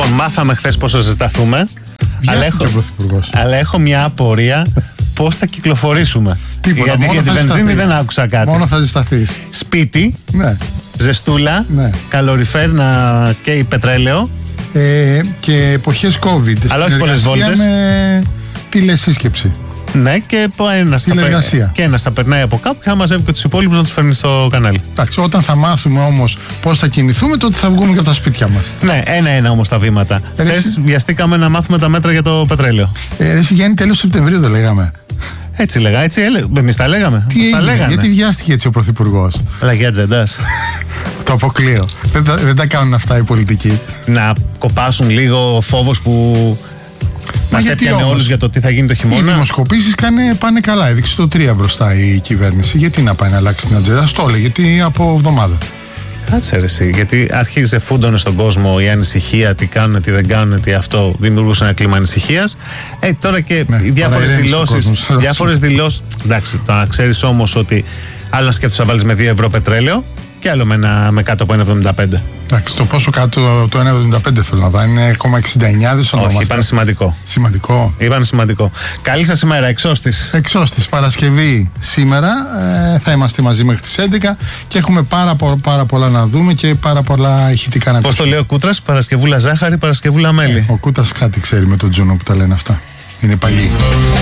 Λοιπόν, μάθαμε χθες πώς θα ζεσταθούμε. Αλλά έχω μια απορία πώς θα κυκλοφορήσουμε. Τίποτα, γιατί για την βενζίνη δεν άκουσα κάτι. Μόνο θα ζεσταθείς. Σπίτι, ναι. Ζεστούλα, ναι. Καλοριφέρ να καίει πετρέλαιο. Και εποχές COVID. Αλλά όχι πολλές βόλτες. Με τηλεσύσκεψη. Ναι, και ένας θα περνάει από κάπου και θα μαζεύει και τους υπόλοιπους να τους φέρνει στο κανάλι. Εντάξει, όταν θα μάθουμε όμως πώς θα κινηθούμε, τότε θα βγούμε και από τα σπίτια μας. Ναι, ένα-ένα όμως τα βήματα. Χθες βιαστήκαμε να μάθουμε τα μέτρα για το πετρέλαιο. Εσύ Γιάννη, τέλος Σεπτεμβρίου δεν λέγαμε. Έτσι λέγα, εμείς τα λέγαμε. Τι έγινε, γιατί βιάστηκε έτσι ο Πρωθυπουργός? Λαγιά τζεντάς. Το αποκλείω. Δεν τα κάνουν αυτά οι πολιτικοί. Να κοπάσουν λίγο φόβος που μας έπιανε όλους για το τι θα γίνει το χειμώνα. Οι δημοσκοπήσεις πάνε καλά. Έδειξε το 3 μπροστά η κυβέρνηση. Γιατί να πάει να αλλάξει την ατζέντα? Στο έλεγε, γιατί από εβδομάδα. Κάτσε ρε εσύ, γιατί αρχίζει φούντωνε στον κόσμο η ανησυχία, τι κάνουν, τι δεν κάνουν, τι αυτό, δημιουργούσε ένα κλίμα ανησυχίας. Τώρα και οι διάφορες δηλώσεις. Εντάξει, το να ξέρεις όμως ότι άλλο να σκέφτεσαι να βάλεις με 2 ευρώ πετρέλαιο και άλλο με κάτω από 1,75. Εντάξει, το πόσο κάτω το 1,75 θέλω να δω, είναι 1,69, δεν όχι, είπαν σημαντικό. Σημαντικό. Είπαν σημαντικό. Καλή σας ημέρα, Εξώστης. Εξώστης, Παρασκευή σήμερα, θα είμαστε μαζί μέχρι τις 11 και έχουμε πάρα πολλά να δούμε και πάρα πολλά ηχητικά να ακούσουμε. Πώς το λέει ο Κούτρας, Παρασκευούλα ζάχαρη, Παρασκευούλα μέλι. Ο Κούτρας κάτι ξέρει με τον Τζούνο που τα λένε αυτά. Είναι παλιοί.